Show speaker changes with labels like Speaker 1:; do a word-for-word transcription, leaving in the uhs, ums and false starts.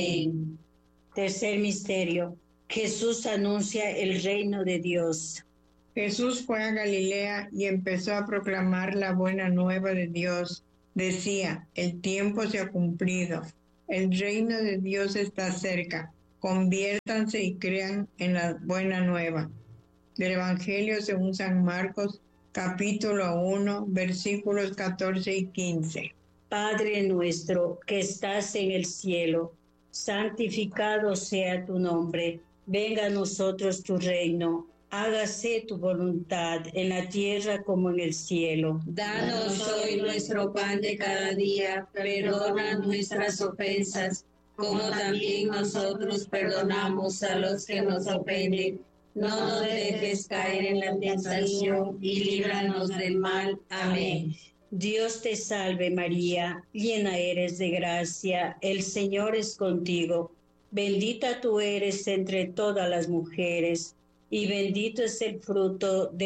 Speaker 1: Amén. Tercer misterio. Jesús anuncia el reino de Dios.
Speaker 2: Jesús fue a Galilea y empezó a proclamar la buena nueva de Dios. Decía, el tiempo se ha cumplido, el reino de Dios está cerca, conviértanse y crean en la buena nueva. Del Evangelio según San Marcos, capítulo uno, versículos catorce y quince.
Speaker 1: Padre nuestro que estás en el cielo, santificado sea tu nombre, venga a nosotros tu reino, hágase tu voluntad en la tierra como en el cielo.
Speaker 3: Danos hoy nuestro pan de cada día, perdona nuestras ofensas, como también nosotros perdonamos a los que nos ofenden. No nos dejes caer en la tentación y líbranos del mal. Amén.
Speaker 1: Dios te salve María, llena eres de gracia, el Señor es contigo. Bendita tú eres entre todas las mujeres, y bendito es el fruto de